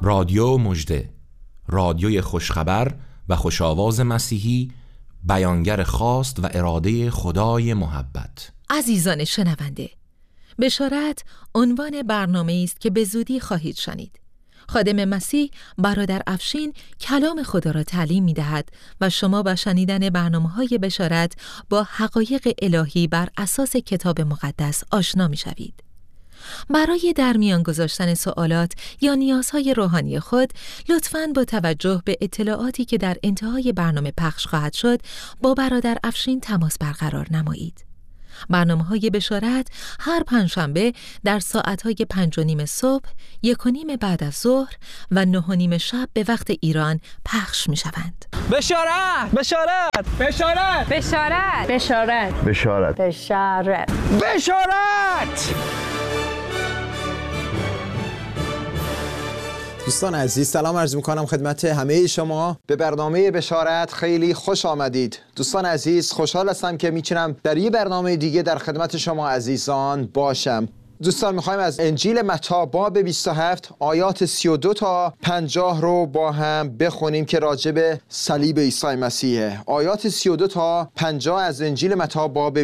رادیو مژده، رادیوی خوشخبر و خوشاواز مسیحی، بیانگر خواست و اراده خدای محبت. عزیزان شنونده، بشارت عنوان برنامه است که به زودی خواهید شنید. خادم مسیح برادر افشین کلام خدا را تعلیم می دهد و شما با شنیدن برنامه‌های بشارت با حقایق الهی بر اساس کتاب مقدس آشنا می شوید. برای در میان گذاشتن سوالات یا نیازهای روحانی خود، لطفاً با توجه به اطلاعاتی که در انتهای برنامه پخش خواهد شد، با برادر افشین تماس برقرار نمایید. برنامه‌های بشارت هر پنجشنبه در ساعت‌های 5:30 صبح، 1:30 بعد از ظهر و 9:30 شب به وقت ایران پخش می‌شوند. بشارت! بشارت! بشارت! بشارت! بشارت! بشارت! بشارت! بشارت! دوستان عزیز، سلام عرض میکنم خدمت همه شما. به برنامه بشارت خیلی خوش آمدید. دوستان عزیز، خوشحال هستم که میتونم در یه برنامه دیگه در خدمت شما عزیزان باشم. دوستان، میخوایم از انجیل متی باب 27 آیات 32 تا 50 رو با هم بخونیم که راجع به صلیب عیسی مسیحه. آیات 32 تا 50 از انجیل متی باب